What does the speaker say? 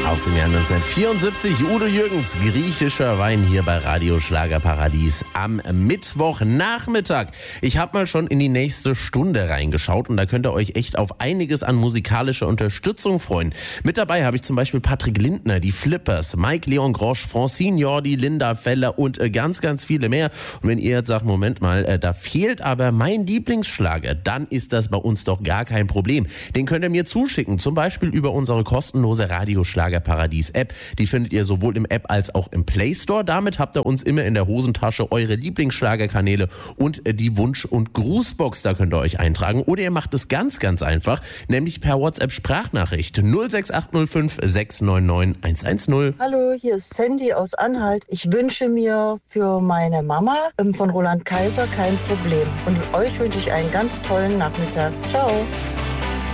Aus dem Jahr 1974, Udo Jürgens, griechischer Wein hier bei Radio Schlagerparadies am Mittwochnachmittag. Ich habe mal schon in die nächste Stunde reingeschaut und da könnt ihr euch echt auf einiges an musikalischer Unterstützung freuen. Mit dabei habe ich zum Beispiel Patrick Lindner, die Flippers, Mike Leon Grosch, Francine Jordi, Linda Feller und ganz, ganz viele mehr. Und wenn ihr jetzt sagt, Moment mal, da fehlt aber mein Lieblingsschlager, dann ist das bei uns doch gar kein Problem. Den könnt ihr mir zuschicken, zum Beispiel über unsere kostenlose Radio Schlagerparadies App. Die findet ihr sowohl im App als auch im Play Store. Damit habt ihr uns immer in der Hosentasche eure Lieblingsschlagerkanäle und die Wunsch- und Grußbox, da könnt ihr euch eintragen. Oder ihr macht es ganz, ganz einfach, nämlich per WhatsApp-Sprachnachricht 06805 699 110. Hallo, hier ist Sandy aus Anhalt. Ich wünsche mir für meine Mama von Roland Kaiser kein Problem. Und euch wünsche ich einen ganz tollen Nachmittag. Ciao.